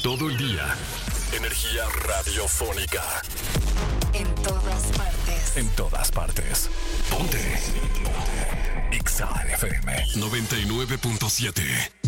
Todo el día. Energía radiofónica. En todas partes. En todas partes. Ponte. Exa FM 99.7.